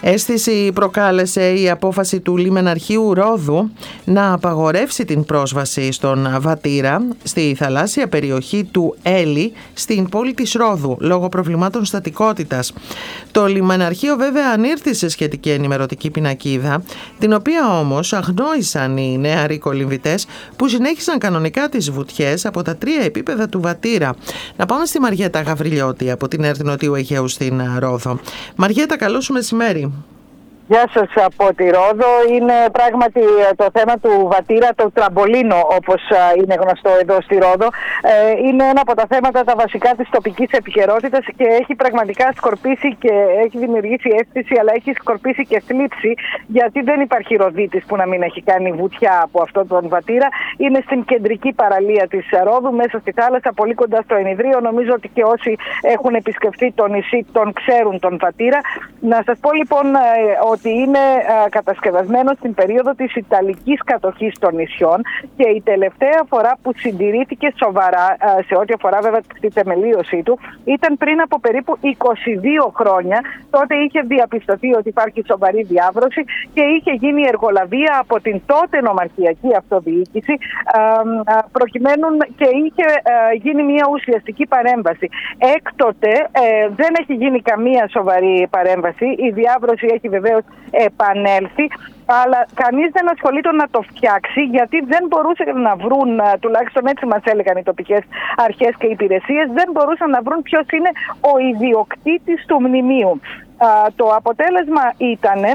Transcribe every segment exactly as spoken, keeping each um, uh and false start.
Αίσθηση προκάλεσε η απόφαση του Λιμεναρχείου Ρόδου να απαγορεύσει την πρόσβαση στον Βατήρα στη θαλάσσια περιοχή του Έλλη στην πόλη της Ρόδου λόγω προβλημάτων στατικότητας. Το Λιμεναρχείο βέβαια ανήρθησε σε σχετική ενημερωτική πινακίδα, την οποία όμως αγνόησαν οι νεαροί κολυμβητές που συνέχισαν κανονικά τις βουτιές από τα τρία επίπεδα του Βατήρα. Να πάμε στη Μαριέτα Γαβριλιώτη από την ΕΡΤ Νοτιού Αιγαίου στην Ρόδο. Μαριέτα, καλό σου μεσημέρι. Γεια σας από τη Ρόδο. Είναι πράγματι το θέμα του Βατήρα, το τραμπολίνο όπως είναι γνωστό εδώ στη Ρόδο. Είναι ένα από τα θέματα τα βασικά της τοπικής επικαιρότητας και έχει πραγματικά σκορπίσει και έχει δημιουργήσει αίσθηση, αλλά έχει σκορπίσει και θλίψη, γιατί δεν υπάρχει Ροδίτης που να μην έχει κάνει βουτιά από αυτό τον Βατήρα. Είναι στην κεντρική παραλία της Ρόδου, μέσα στη θάλασσα, πολύ κοντά στο Ενιδρίο. Νομίζω ότι και όσοι έχουν επισκεφτεί το νησί τον ξέρουν τον Βατήρα. Να σας πω λοιπόν ότι είναι α, κατασκευασμένο στην περίοδο της Ιταλικής κατοχής των νησιών και η τελευταία φορά που συντηρήθηκε σοβαρά, α, σε ό,τι αφορά βέβαια τη θεμελίωσή του, ήταν πριν από περίπου είκοσι δύο χρόνια. Τότε είχε διαπιστωθεί ότι υπάρχει σοβαρή διάβρωση και είχε γίνει εργολαβία από την τότε νομαρχιακή αυτοδιοίκηση, α, α, προκειμένου και είχε α, γίνει μια ουσιαστική παρέμβαση. Έκτοτε ε, δεν έχει γίνει καμία σοβαρή παρέμβαση. Η διάβρωση έχει βεβαίως επανέλθει, αλλά κανείς δεν ασχολείται να το φτιάξει, γιατί δεν μπορούσαν να βρουν, τουλάχιστον έτσι μας έλεγαν οι τοπικές αρχές και υπηρεσίες, δεν μπορούσαν να βρουν ποιος είναι ο ιδιοκτήτης του μνημείου. Α, το αποτέλεσμα ήτανε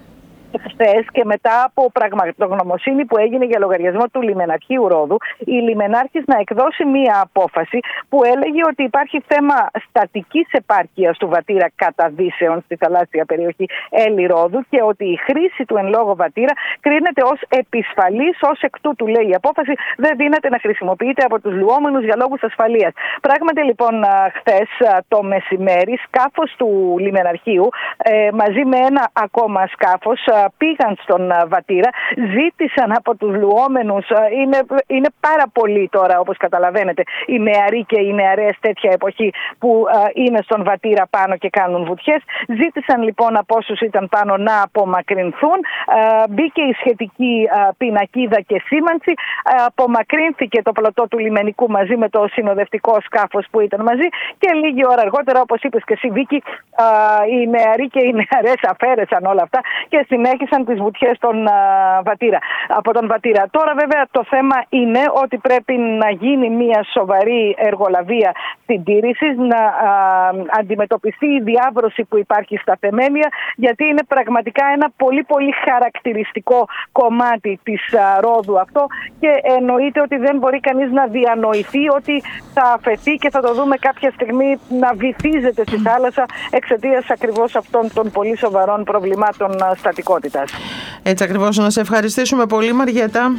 χθες και μετά από πραγματογνωμοσύνη που έγινε για λογαριασμό του Λιμεναρχείου Ρόδου, η Λιμενάρχης να εκδώσει μία απόφαση που έλεγε ότι υπάρχει θέμα στατικής επάρκειας του Βατήρα κατά δύσεων στη θαλάσσια περιοχή Έλλη Ρόδου και ότι η χρήση του εν λόγω Βατήρα κρίνεται ως επισφαλής, ως εκ τούτου, λέει η απόφαση, δεν δύναται να χρησιμοποιείται από τους λουόμενους για λόγους ασφαλείας. Πράγματι λοιπόν χθες το μεσημέρι σκάφος του Λιμεναρχείου ε, μαζί με ένα ακόμα σκάφος πήγαν στον Βατήρα, ζήτησαν από τους λουόμενους, είναι, είναι πάρα πολλοί τώρα όπως καταλαβαίνετε οι νεαροί και οι νεαρές τέτοια εποχή που α, είναι στον Βατήρα πάνω και κάνουν βουτιές, ζήτησαν λοιπόν από όσους ήταν πάνω να απομακρυνθούν, α, μπήκε η σχετική α, πινακίδα και σήμανση, α, απομακρύνθηκε το πλωτό του λιμενικού μαζί με το συνοδευτικό σκάφος που ήταν μαζί και λίγη ώρα αργότερα, όπως είπες και εσύ Βίκη, α, οι νεαροί και οι νεαρές αφαίρεσαν όλα αυτά και συνέχισαν τις βουτιές των, α, Βατήρα, από τον Βατήρα. Τώρα βέβαια το θέμα είναι ότι πρέπει να γίνει μια σοβαρή εργολαβία συντήρησης, να α, αντιμετωπιστεί η διάβρωση που υπάρχει στα θεμέλια, γιατί είναι πραγματικά ένα πολύ πολύ χαρακτηριστικό κομμάτι της α, Ρόδου αυτό και εννοείται ότι δεν μπορεί κανείς να διανοηθεί ότι θα αφαιθεί και θα το δούμε κάποια στιγμή να βυθίζεται στη θάλασσα εξαιτίας ακριβώς αυτών των πολύ σοβαρών προβλημάτων στατικότητας. Έτσι ακριβώς. Να σε ευχαριστήσουμε πολύ, Μαριέτα.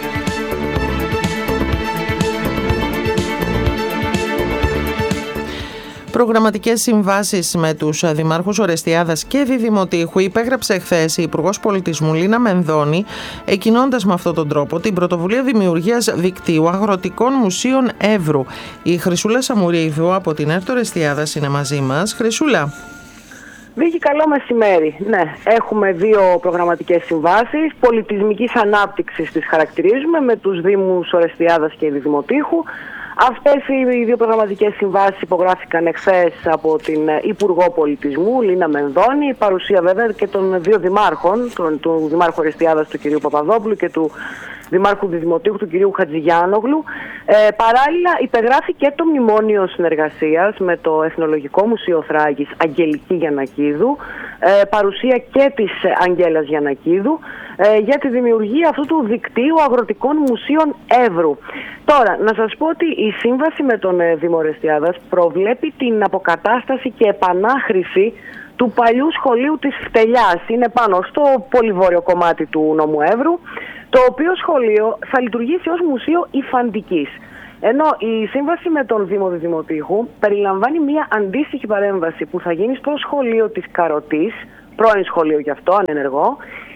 Προγραμματικές συμβάσεις με τους δημάρχους Ορεστιάδας και Διδημοτήχου υπέγραψε χθες η Υπουργός Πολιτισμού Λίνα Μενδώνη, εκκινώντας με αυτόν τον τρόπο την πρωτοβουλία δημιουργίας δικτύου αγροτικών μουσείων Εύρου. Η Χρυσούλα Σαμουρίδου από την ΕΡΤ Ορεστιάδας είναι μαζί μας. Χρυσούλα. Βίκη, καλό μεσημέρι. Ναι, έχουμε δύο προγραμματικές συμβάσεις πολιτισμικής ανάπτυξης, τις χαρακτηρίζουμε, με τους Δήμους Ορεστιάδας και Διδημοτήχου. Αυτές οι δύο προγραμματικές συμβάσεις υπογράφηκαν εχθές από την Υπουργό Πολιτισμού Λίνα Μενδώνη, η παρουσία βέβαια και των δύο δημάρχων, του Δημάρχου Ορεστιάδας του κ. Παπαδόπουλου και του Δημάρχου Διδημοτήχου του κ. Χατζηγιάνογλου. Ε, παράλληλα υπεγράφει και το μνημόνιο συνεργασίας με το Εθνολογικό Μουσείο Θράκης Αγγελική Γιαννακίδου, ε, παρουσία και της Αγγέλας Γιαννακίδου, ε, για τη δημιουργία αυτού του δικτύου αγροτικών μουσείων Εύρου. Τώρα, να σας πω ότι η σύμβαση με τον ε, Δήμο Ορεστιάδας προβλέπει την αποκατάσταση και επανάχρηση του παλιού σχολείου της Φτελιάς. Είναι πάνω στο πολύ βόρειο κομμάτι του νόμου Εύρου, το οποίο σχολείο θα λειτουργήσει ως μουσείο υφαντικής. Ενώ η σύμβαση με τον Δήμο Διδημοτήχου περιλαμβάνει μια αντίστοιχη παρέμβαση που θα γίνει στο σχολείο της Καροτής, πρώην σχολείο γι' αυτό, ανενεργό,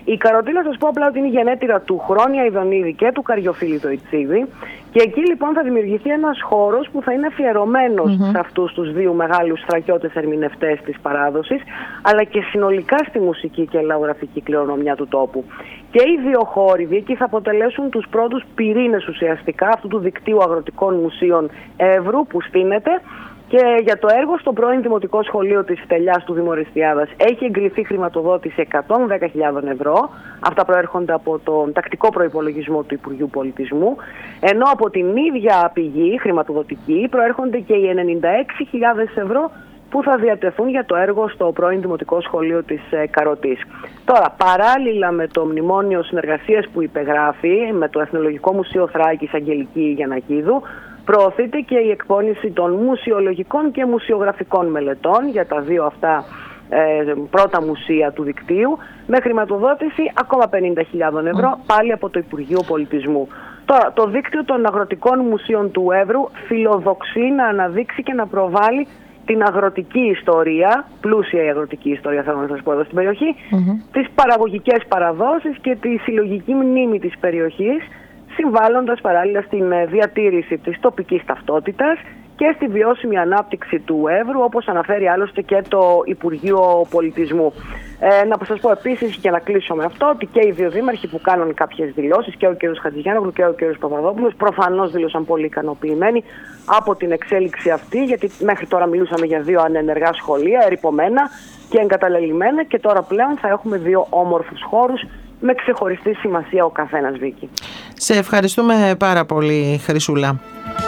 Η Καροτή, να σας πω απλά ότι είναι η γενέτειρα του Χρόνια Ιδονίδη και του Καριοφίλη το Ιτσίδη. Και εκεί λοιπόν θα δημιουργηθεί ένας χώρος που θα είναι αφιερωμένος mm-hmm. σε αυτούς τους δύο μεγάλους στρατιώτες ερμηνευτές της παράδοσης, αλλά και συνολικά στη μουσική και λαογραφική κληρονομιά του τόπου. Και οι δύο χώροι εκεί θα αποτελέσουν τους πρώτους πυρήνες ουσιαστικά αυτού του δικτύου αγροτικών μουσείων Εύρου που στείνεται. Και για το έργο στο πρώην Δημοτικό Σχολείο της Στελιάς του Δήμου Ορεστιάδας έχει εγκριθεί χρηματοδότηση εκατόν δέκα χιλιάδες ευρώ. Αυτά προέρχονται από τον τακτικό προϋπολογισμό του Υπουργείου Πολιτισμού. Ενώ από την ίδια πηγή χρηματοδοτική προέρχονται και οι ενενήντα έξι χιλιάδες ευρώ που θα διατεθούν για το έργο στο πρώην Δημοτικό Σχολείο της Καροτής. Τώρα, παράλληλα με το μνημόνιο συνεργασίας που υπεγράφει με το Εθνολογικό Μουσείο Θράκης Αγγελική Γιαννακίδου, προωθείται και η εκπόνηση των μουσιολογικών και μουσιογραφικών μελετών για τα δύο αυτά ε, πρώτα μουσεία του δικτύου, με χρηματοδότηση ακόμα πενήντα χιλιάδες ευρώ, πάλι από το Υπουργείο Πολιτισμού. Τώρα, το δίκτυο των αγροτικών μουσείων του Εύρου φιλοδοξεί να αναδείξει και να προβάλλει την αγροτική ιστορία, πλούσια η αγροτική ιστορία θέλω να σας πω εδώ στην περιοχή, mm-hmm. τις παραγωγικές παραδόσεις και τη συλλογική μνήμη της περιοχής, συμβάλλοντας παράλληλα στην διατήρηση της τοπικής ταυτότητας και στη βιώσιμη ανάπτυξη του Εύρου, όπως αναφέρει άλλωστε και το Υπουργείο Πολιτισμού. Ε, να σας πω επίσης και να κλείσω με αυτό ότι και οι δύο δήμαρχοι που κάνουν κάποιες δηλώσεις, και ο κ. Χατζηγιάννογλου και ο κ. Παπαδόπουλος, προφανώς δήλωσαν πολύ ικανοποιημένοι από την εξέλιξη αυτή, γιατί μέχρι τώρα μιλούσαμε για δύο ανενεργά σχολεία, ερειπωμένα και εγκαταλελειμμένα, και τώρα πλέον θα έχουμε δύο όμορφους χώρους με ξεχωριστή σημασία ο καθένας, Βίκη. Σε ευχαριστούμε πάρα πολύ, Χρυσούλα.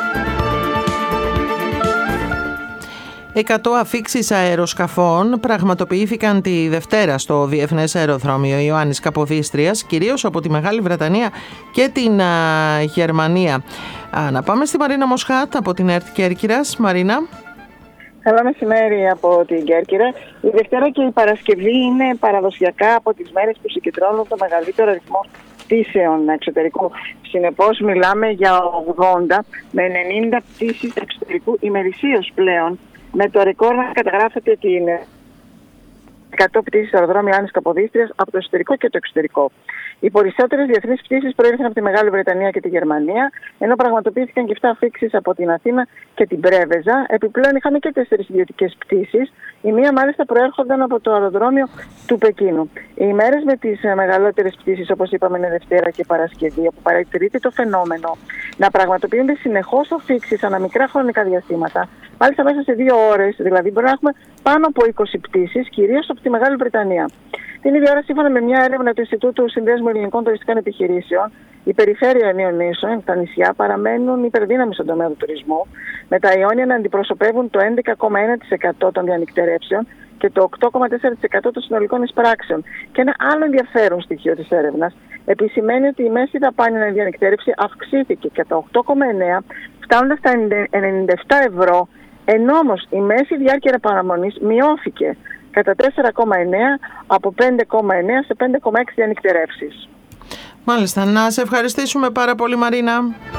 Εκατό αφίξεις αεροσκαφών πραγματοποιήθηκαν τη Δευτέρα στο Διεθνές Αεροδρόμιο Ιωάννης Καποδίστριας, κυρίως από τη Μεγάλη Βρετανία και την α, Γερμανία. Α, να πάμε στη Μαρίνα Μοσχάτ από την ΕΡΤ Κέρκυρας. Μαρίνα. Καλό μεσημέρι από την Κέρκυρα. Η Δευτέρα και η Παρασκευή είναι παραδοσιακά από τις μέρες που συγκεντρώνουν το μεγαλύτερο αριθμό πτήσεων εξωτερικού. Συνεπώς μιλάμε για ογδόντα με ενενήντα πτήσεις εξωτερικού ημερησίως πλέον, με το ρεκόρ να καταγράφεται ότι είναι εκατό πτήσεις στο αεροδρόμιο Ιωάννης Καποδίστριας από το εσωτερικό και το εξωτερικό. Οι περισσότερες διεθνείς πτήσεις προήλθαν από τη Μεγάλη Βρετανία και τη Γερμανία, ενώ πραγματοποιήθηκαν και επτά αφίξεις από την Αθήνα και την Πρέβεζα. Επιπλέον είχαμε και τέσσερις ιδιωτικές πτήσεις. Η μία μάλιστα προέρχονταν από το αεροδρόμιο του Πεκίνου. Οι ημέρες με τις μεγαλύτερες πτήσεις, όπως είπαμε, είναι Δευτέρα και Παρασκευή, όπου παρατηρείται το φαινόμενο να πραγματοποιούνται συνεχώς αφίξεις ανά μικρά χρονικά διαστήματα. Μάλιστα μέσα σε δύο ώρες, δηλαδή μπορεί να έχουμε πάνω από είκοσι πτήσεις, κυρίως από τη Μεγάλη Βρετανία. Την ίδια ώρα, σύμφωνα με μια έρευνα του Ινστιτούτου Συνδέσμου Ελληνικών Τουριστικών Επιχειρήσεων, η περιφέρεια Ιωνίων Νήσων, τα νησιά, παραμένουν υπερδύναμοι στον τομέα του τουρισμού, με τα Ιόνια να αντιπροσωπεύουν το έντεκα κόμμα ένα τοις εκατό των διανυκτερεύσεων και το οκτώ κόμμα τέσσερα τοις εκατό των συνολικών εισπράξεων. Και ένα άλλο ενδιαφέρον στοιχείο της έρευνας επισημαίνει ότι η μέση δαπάνη ανά διανυκτέρευση αυξήθηκε κατά οκτώ κόμμα εννέα, φτάνοντας στα ενενήντα επτά ευρώ, ενώ όμως η μέση διάρκεια παραμονής μειώθηκε κατά τέσσερα κόμμα εννέα από πέντε κόμμα εννέα σε πέντε κόμμα έξι διανυκτερεύσεις. Μάλιστα. Να σε ευχαριστήσουμε πάρα πολύ, Μαρίνα.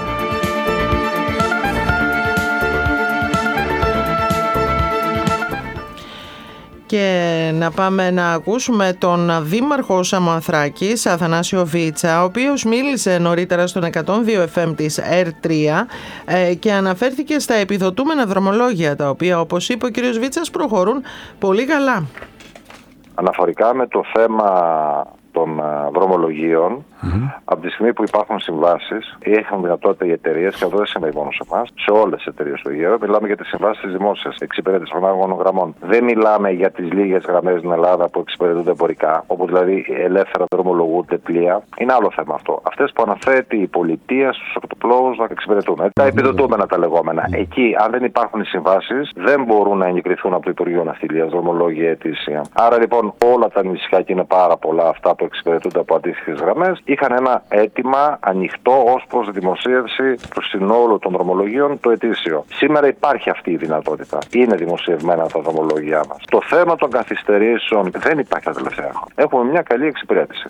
Και να πάμε να ακούσουμε τον Δήμαρχο Σαμοθράκης, Αθανάσιο Βίτσα, ο οποίος μίλησε νωρίτερα στον εκατόν δύο εφ εμ της ερ τρία και αναφέρθηκε στα επιδοτούμενα δρομολόγια, τα οποία, όπως είπε ο κ. Βίτσας, προχωρούν πολύ καλά. Αναφορικά με το θέμα των δρομολογίων, mm-hmm. από τη στιγμή που υπάρχουν συμβάσεις ή έχουν δυνατότητα οι εταιρείες, και αυτό δεν σημαίνει μόνο σε εμάς, σε όλες τις εταιρείες του γέρο, μιλάμε για τις συμβάσεις της δημόσιας εξυπηρέτησης των άγωνων γραμμών. Δεν μιλάμε για τις λίγες γραμμές στην Ελλάδα που εξυπηρετούνται εμπορικά, όπου δηλαδή ελεύθερα δρομολογούνται πλοία. Είναι άλλο θέμα αυτό. Αυτές που αναθέτει η πολιτεία στους ακτοπλώους να εξυπηρετούν. Mm-hmm. Τα επιδοτούμενα τα λεγόμενα. Mm-hmm. Εκεί, αν δεν υπάρχουν οι συμβάσεις, δεν μπορούν να εγκριθούν από το Υπουργείο Ναυτιλίας δρομολόγια ετήσια. Άρα λοιπόν όλα τα νησιά, και είναι πάρα πολλά αυτά που εξυπηρετούνται από αντίστοιχες γραμμές, είχαν ένα αίτημα ανοιχτό ως προς δημοσίευση του συνόλου των δρομολογίων το ετήσιο. Σήμερα υπάρχει αυτή η δυνατότητα. Είναι δημοσιευμένα τα δρομολόγια μας. Το θέμα των καθυστερήσεων δεν υπάρχει τα τελευταία χρόνια. Έχουμε μια καλή εξυπηρέτηση.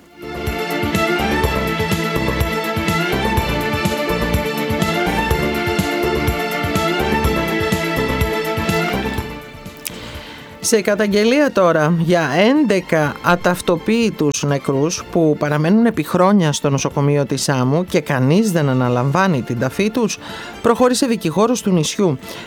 Σε καταγγελία τώρα για έντεκα αταυτοποίητους νεκρούς που παραμένουν επί χρόνια στο νοσοκομείο της Σάμου και κανείς δεν αναλαμβάνει την ταφή τους, προχώρησε δικηγόρος του νησιού.